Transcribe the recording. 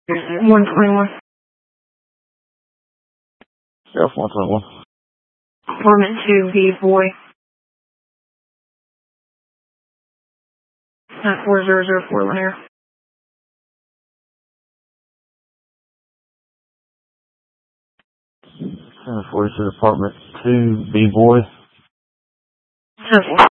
121. Sheriff 121. Apartment 2B, boy. 4004 Lanier. 746 apartment 2B, boy. 10-4.